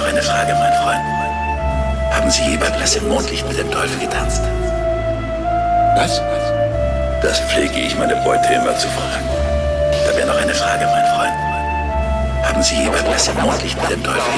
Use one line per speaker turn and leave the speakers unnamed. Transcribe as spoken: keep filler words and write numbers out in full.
eine Frage, mein Freund. Haben Sie je bei Bläss im Mondlicht mit dem Teufel getanzt?
Was?
Das pflege ich meine Beute immer zu fragen. Da wäre noch eine Frage, mein Freund. Haben Sie je bei Bläss im Mondlicht mit dem Teufel